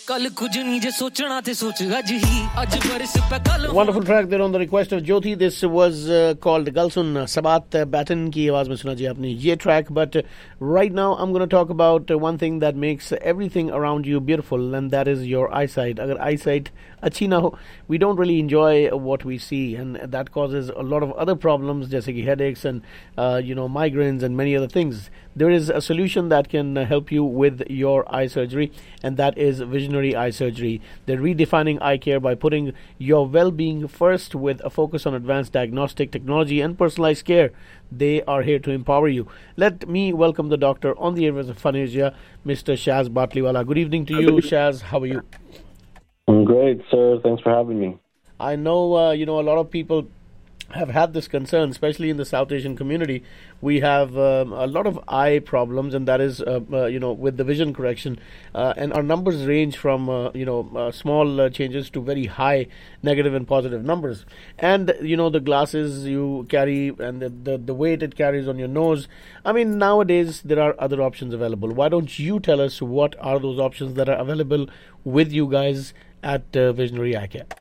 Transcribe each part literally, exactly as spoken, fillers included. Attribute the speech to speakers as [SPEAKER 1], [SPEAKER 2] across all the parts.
[SPEAKER 1] Wonderful track there on the request of Jyoti. This was uh, called Galsun. Sabat uh, Batten ki आवाज में सुना जी आपने ये track. But uh, right now I'm going to talk about uh, one thing that makes everything around you beautiful, and that is your eyesight. अगर eyesight अच्छी ना हो, we don't really enjoy what we see, and that causes a lot of other problems, जैसे कि headaches and uh, you know migraines and many other things. There is a solution that can uh, help you with your eye surgery, and that is visionary eye surgery. They're redefining eye care by putting your well-being first with a focus on advanced diagnostic technology and personalized care. They are here to empower you. Let me welcome the doctor on the air with Fun Asia, Mister Shaz Batliwala. Good evening to you, Shaz. How are you?
[SPEAKER 2] I'm great, sir. Thanks for having me.
[SPEAKER 1] I know, uh, you know, a lot of people have had this concern, especially in the South Asian community. We have um, a lot of eye problems, and that is, uh, uh, you know, with the vision correction. Uh, and our numbers range from, uh, you know, uh, small uh, changes to very high negative and positive numbers. And, you know, the glasses you carry and the, the, the weight it carries on your nose. I mean, nowadays there are other options available. Why don't you tell us what are those options that are available with you guys at uh, Visionary Eye Care?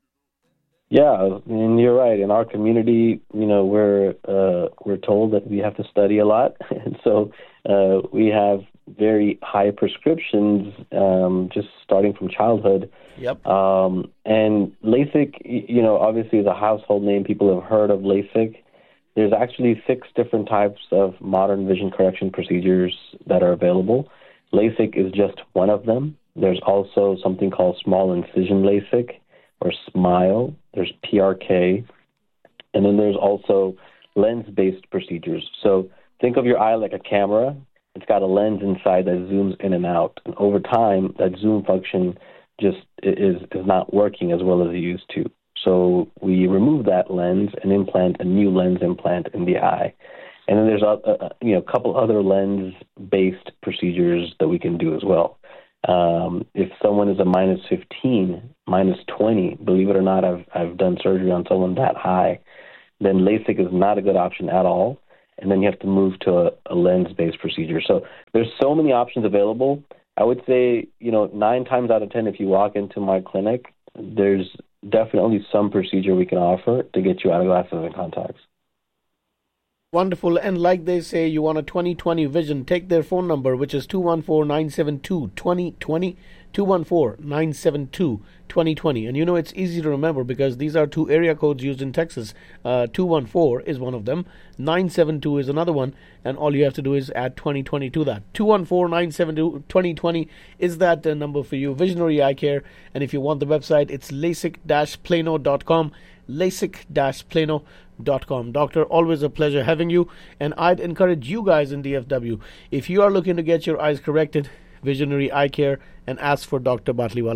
[SPEAKER 2] Yeah, and you're right. In our community, you know, we're uh, we're told that we have to study a lot, and so uh, we have very high prescriptions, um, just starting from childhood.
[SPEAKER 1] Yep.
[SPEAKER 2] Um, and LASIK, you know, obviously is a household name. People have heard of LASIK. There's actually six different types of modern vision correction procedures that are available. LASIK is just one of them. There's also something called small incision LASIK, or SMILE. There's P R K, and then there's also lens-based procedures. So think of your eye like a camera. It's got a lens inside that zooms in and out. And over time, that zoom function just is, is not working as well as it used to. So we remove that lens and implant a new lens implant in the eye. And then there's a, a you know a couple other lens-based procedures that we can do as well. Um, if someone is a minus fifteen, minus twenty, believe it or not, I've I've done surgery on someone that high, then LASIK is not a good option at all. And then you have to move to a, a lens-based procedure. So there's so many options available. I would say, you know, nine times out of ten, if you walk into my clinic, there's definitely some procedure we can offer to get you out of glasses and contacts.
[SPEAKER 1] Wonderful. And like they say, you want a twenty twenty vision, take their phone number, which is two one four, nine seven two, two zero two zero, two one four, nine seven two, two zero two zero. And you know, it's easy to remember because these are two area codes used in Texas. Uh, two one four is one of them. nine seven two is another one. And all you have to do is add twenty twenty to that. two one four, nine seven two, two zero two zero is that uh, number for you. Visionary Eye Care. And if you want the website, it's lasik dash plano dot com. lasik dash plano dot com. Doctor, always a pleasure having you, and I'd encourage you guys in D F W, if you are looking to get your eyes corrected, Visionary Eye Care, and ask for Doctor Batliwala.